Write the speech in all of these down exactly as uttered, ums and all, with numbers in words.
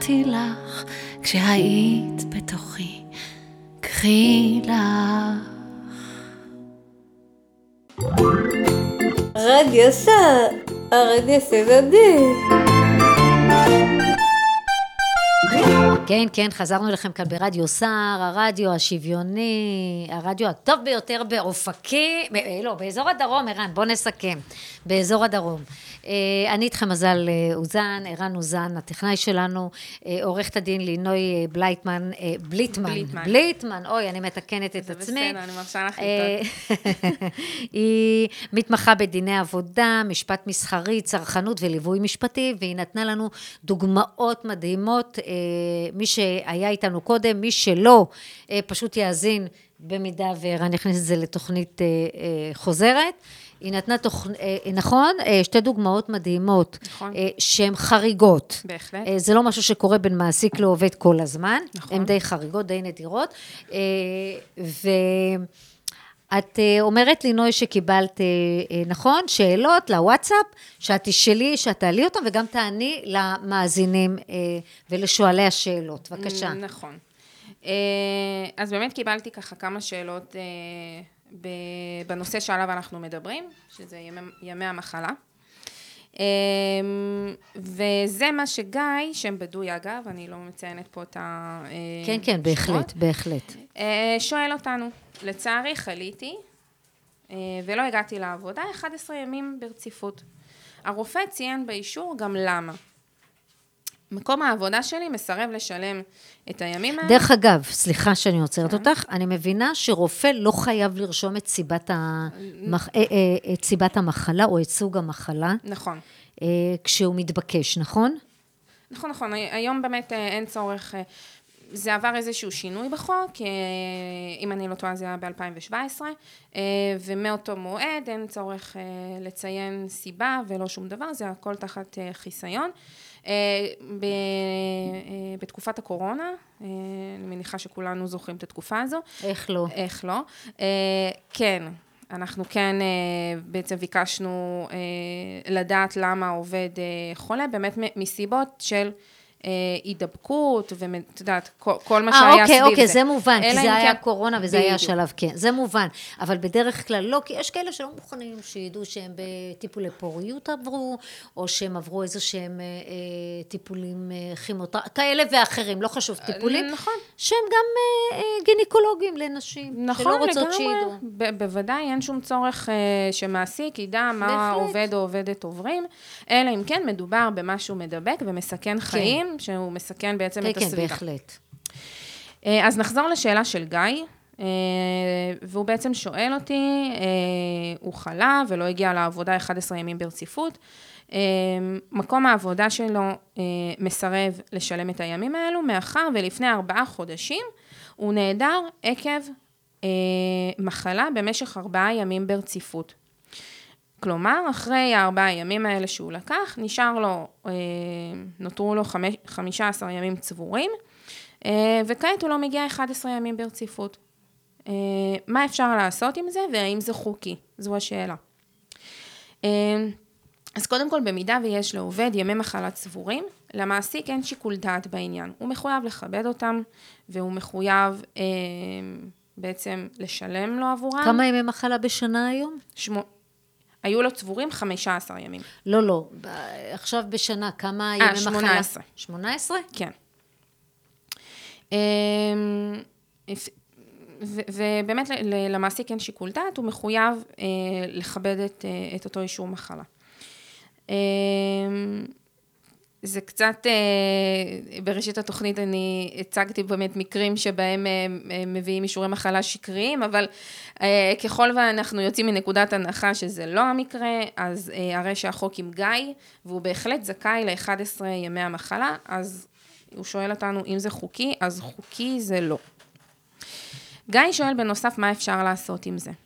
אמרתי לך כשהיית בתוכי, קחי לך. רדיו סער, הרדיו סבבי. כן, כן, חזרנו לכם כאן ברדיו סער, הרדיו השוויוני, הרדיו הטוב ביותר באופקים, לא, באזור הדרום, ערן, בוא נסכם, באזור הדרום. אני איתכם מזל אוזן, ערן אוזן, הטכנאי שלנו, עורכת הדין לינוי בלייטמן, בליטמן, בליטמן, בליטמן, אוי, אני מתקנת את עצמי. זה בסדר, אני מרשה לך לטעות. היא מתמחה בדיני עבודה, משפט מסחרי, צרכנות וליווי משפטי, והיא נתנה לנו דוגמאות מדהימות, מי שהיה איתנו קודם, מי שלא, פשוט יאזין במידה וערן יכניס את זה לתוכנית חוזרת. היא נתנה תוכנית, נכון, שתי דוגמאות מדהימות, נכון. שהן חריגות. בהחלט. זה לא משהו שקורה בין מעסיק לעובד כל הזמן, נכון. הן די חריגות, די נדירות, ואת אומרת לי, נוי, שקיבלת, נכון, שאלות לוואטסאפ, שאת תשאלי, שאת תעלי אותם, וגם תעני למאזינים ולשואלי השאלות. בבקשה. נכון. אז באמת קיבלתי ככה כמה שאלות בנושא שעליו אנחנו מדברים, שזה ימי, ימי המחלה. וזה מה שגיא, שם בדוי אגב, אני לא מציינת פה את ה... כן, כן, בהחלט, בהחלט. שואל אותנו, לצערי חליתי, ולא הגעתי לעבודה, אחד עשר ימים ברציפות. הרופא ציין באישור גם למה. מקום העבודה שלי מסרב לשלם את הימים האלה. דרך אגב, סליחה שאני עוצרת אותך, אני מבינה שרופא לא חייב לרשום את סיבת, המח... את סיבת המחלה או את סוג המחלה. נכון. כשהוא מתבקש, נכון? נכון, נכון. היום באמת אין צורך, זה עבר איזשהו שינוי בחוק, אם אני לא טועה זה היה ב-אלפיים שבע עשרה, ומאותו מועד אין צורך לציין סיבה ולא שום דבר, זה הכל תחת חיסיון. בתקופת הקורונה, אני מניחה שכולנו זוכרים את התקופה הזו. איך לא? איך לא. כן, אנחנו כן בעצם ביקשנו לדעת למה העובד חולה, באמת מסיבות של הידבקות, ואת יודעת, כל מה שהיה סביב זה. אוקיי, אוקיי, זה מובן, כי זה היה קורונה וזה היה שלב, כן, זה מובן, אבל בדרך כלל לא, כי יש כאלה שלא מוכנים שידעו שהם בטיפולי פוריות עברו, או שהם עברו איזה שהם טיפולים כימותרפיים, כאלה ואחרים, לא חשוב טיפולים, שהם גם גינקולוגים לנשים, שלא רוצות שידעו. בוודאי, אין שום צורך שמעסיק ידע מה עובד או עובדת עוברים, אלא אם כן מדובר במשהו מדבק ומסכן חיים, שהוא מסכן בעצם את הסביבה. כן, בהחלט. אז נחזור לשאלה של גיא, והוא בעצם שואל אותי, הוא חלה ולא הגיע לעבודה אחד עשר ימים ברציפות, מקום העבודה שלו מסרב לשלם את הימים האלו, מאחר ולפני ארבעה חודשים הוא נעדר עקב מחלה במשך ארבעה ימים ברציפות. כלומר, אחרי הארבעה ימים האלה שהוא לקח, נשאר לו, נותרו לו חמישה עשר ימים צבורים, וכעת הוא לא מגיע אחד עשר ימים ברציפות. מה אפשר לעשות עם זה, והאם זה חוקי? זו השאלה. אז קודם כל, במידה ויש לעובד ימי מחלה צבורים, למעסיק אין שיקול דעת בעניין. הוא מחויב לכבד אותם, והוא מחויב בעצם לשלם לו עבורם. כמה ימי מחלה בשנה היום? שמו... היו לו צבורים חמישה עשר ימים. לא, לא. עכשיו בשנה, כמה ימי מחלה? שמונה עשרה. שמונה עשרה? כן. ובאמת למעסיק אין שיקול דעת, הוא מחויב לכבד את אותו אישור מחלה. זה קצת, בראשית התוכנית אני הצגתי באמת מקרים שבהם מביאים אישורי מחלה שקריים, אבל ככל ואנחנו יוצאים מנקודת הנחה שזה לא המקרה, אז הרי שהחוק עם גיא, והוא בהחלט זכאי ל-אחד עשר ימי המחלה, אז הוא שואל אותנו אם זה חוקי, אז חוקי זה לא. גיא שואל בנוסף מה אפשר לעשות עם זה.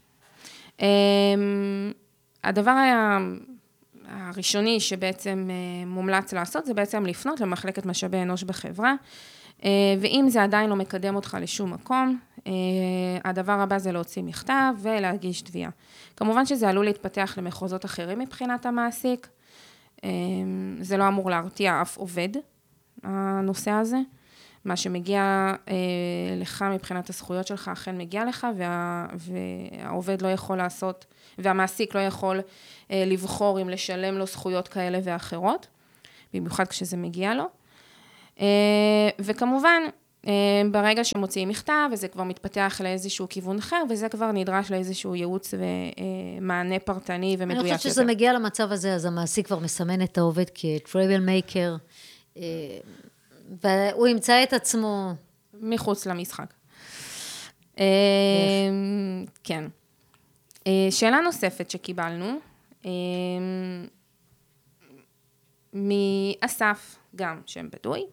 הדבר היה... הראשוני שבעצם מומלץ לעשות, זה בעצם לפנות למחלקת משאבי אנוש בחברה, ואם זה עדיין לא מקדם אותך לשום מקום, הדבר הבא זה להוציא מכתב ולהגיש תביעה. כמובן שזה עלול להתפתח למחוזות אחרים מבחינת המעסיק, זה לא אמור להרתיע אף עובד, הנושא הזה. מה שמגיע אה, לך מבחינת הזכויות שלך, אכן מגיע לך, וה, והעובד לא יכול לעשות, והמעסיק לא יכול אה, לבחור אם לשלם לו זכויות כאלה ואחרות, במיוחד כשזה מגיע לו. אה, וכמובן, אה, ברגע שמוציאים מכתב, וזה כבר מתפתח לאיזשהו כיוון אחר, וזה כבר נדרש לאיזשהו ייעוץ ומענה פרטני ומדויק יותר. אני חושבת שזה מגיע למצב הזה, אז המעסיק כבר מסמן את העובד כטרייבל מייקר, אה, והוא ימצא את עצמו מחוץ למשחק. כן. שאלה נוספת שקיבלנו, מאסף, גם שם בדוי,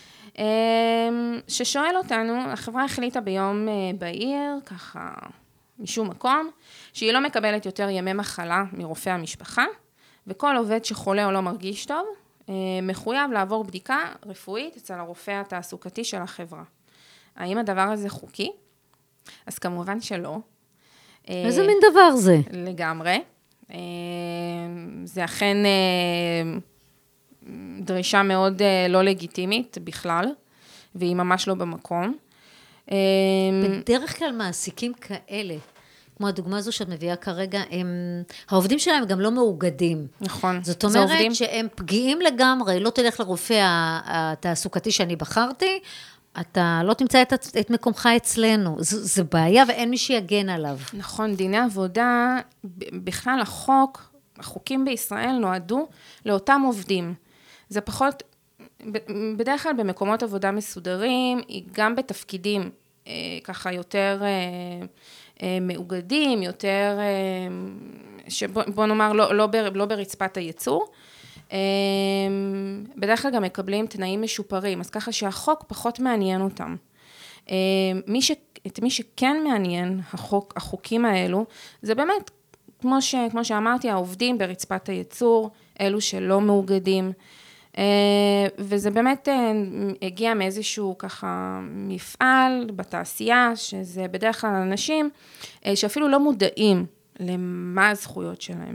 ששואל אותנו, החברה החליטה ביום בעיר, ככה משום מקום, שהיא לא מקבלת יותר ימי מחלה מרופא המשפחה, וכל עובד שחולה או לא מרגיש טוב, מחויב לעבור בדיקה רפואית אצל הרופא התעסוקתי של החברה. האם הדבר הזה חוקי? אז כמובן שלא. איזה מין דבר זה? לגמרי. זה אכן דרישה מאוד לא לגיטימית בכלל, והיא ממש לא במקום. בדרך כלל מעסיקים כאלה, כמו הדוגמה הזו שאת מביאה כרגע, הם, העובדים שלהם גם לא מאוגדים. נכון. זאת אומרת שהם פגיעים לגמרי, לא תלך לרופא התעסוקתי שאני בחרתי, אתה לא תמצא את, את מקומך אצלנו. זו, זו בעיה ואין מי שיגן עליו. נכון, דיני עבודה, בכלל החוק, החוקים בישראל נועדו לאותם עובדים. זה פחות, בדרך כלל במקומות עבודה מסודרים, גם בתפקידים ככה יותר מאוגדים, יותר, שבוא נאמר, לא, לא, בר, לא ברצפת הייצור, בדרך כלל גם מקבלים תנאים משופרים, אז ככה שהחוק פחות מעניין אותם. מי ש, את מי שכן מעניין, החוק, החוקים האלו, זה באמת, כמו, ש, כמו שאמרתי, העובדים ברצפת הייצור, אלו שלא מאוגדים, וזה באמת הגיע מאיזשהו ככה מפעל בתעשייה, שזה בדרך כלל אנשים שאפילו לא מודעים למה הזכויות שלהם.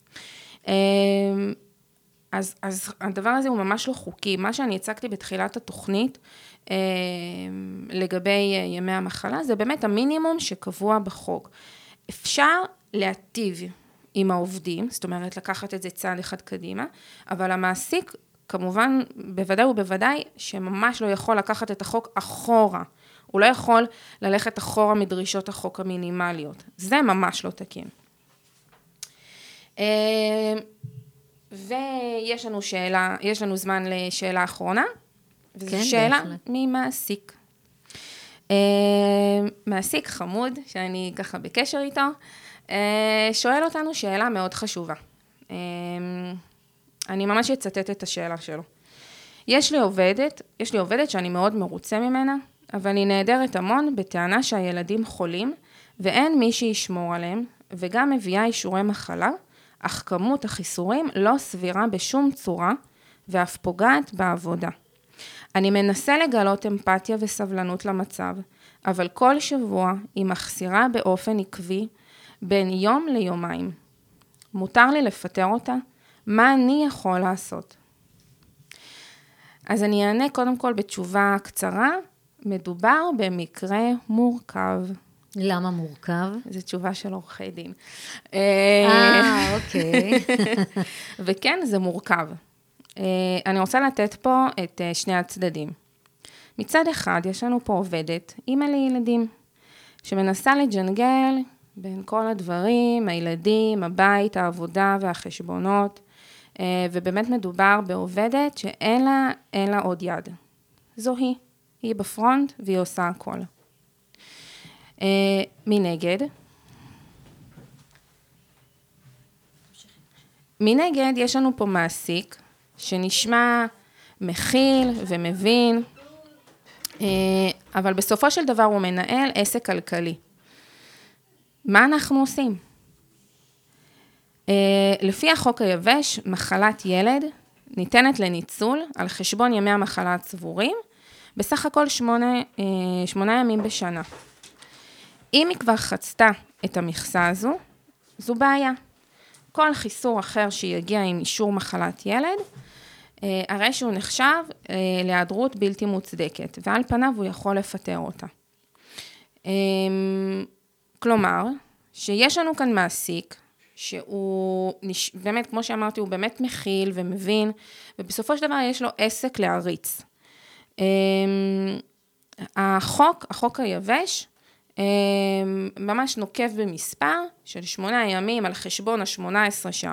אז, אז הדבר הזה הוא ממש לא חוקי. מה שאני הצגתי בתחילת התוכנית לגבי ימי המחלה, זה באמת המינימום שקבוע בחוק. אפשר להטיב עם העובדים, זאת אומרת לקחת את זה צעד אחד קדימה, אבל המעסיק כמובן, בוודאי ובוודאי, שממש לא יכול לקחת את החוק אחורה. הוא לא יכול ללכת אחורה מדרישות החוק המינימליות. זה ממש לא תקין. ויש לנו שאלה, יש לנו זמן לשאלה האחרונה, וזו כן, שאלה בהחלט. ממעסיק. מעסיק חמוד, שאני ככה בקשר איתו, שואל אותנו שאלה מאוד חשובה. אני ממש אצטט את השאלה שלו. יש לי עובדת, יש לי עובדת שאני מאוד מרוצה ממנה, אבל היא נהדרת המון בטענה שהילדים חולים, ואין מי שישמור עליהם, וגם מביאה אישורי מחלה, אך כמות החיסורים לא סבירה בשום צורה, ואף פוגעת בעבודה. אני מנסה לגלות אמפתיה וסבלנות למצב, אבל כל שבוע היא מחסירה באופן עקבי, בין יום ליומיים. מותר לי לפטר אותה? מה אני יכול לעשות? אז אני אענה קודם כל בתשובה קצרה, מדובר במקרה מורכב. למה מורכב? זו תשובה של עורכי דין. אה, אוקיי. וכן, זה מורכב. אני רוצה לתת פה את שני הצדדים. מצד אחד, יש לנו פה עובדת, אימא לילדים, שמנסה לג'נגל בין כל הדברים, הילדים, הבית, העבודה והחשבונות, ובאמת מדובר בעובדת שאין לה, אין לה עוד יד. זו היא. היא בפרונט והיא עושה הכל. מנגד, מנגד יש לנו פה מעסיק שנשמע מכיל ומבין, אבל בסופו של דבר הוא מנהל עסק כלכלי. מה אנחנו עושים? לפי החוק היבש, מחלת ילד ניתנת לניצול על חשבון ימי המחלה הצבורים, בסך הכל שמונה, שמונה ימים בשנה. אם היא כבר חצתה את המכסה הזו, זו בעיה. כל חיסור אחר שיגיע עם אישור מחלת ילד, הרי שהוא נחשב להיעדרות בלתי מוצדקת, ועל פניו הוא יכול לפטר אותה. כלומר, שיש לנו כאן מעסיק, שהוא באמת, כמו שאמרתי, הוא באמת מכיל ומבין, ובסופו של דבר יש לו עסק להריץ. החוק, החוק היבש, ממש נוקב במספר של שמונה ימים על חשבון ה-שמונה עשרה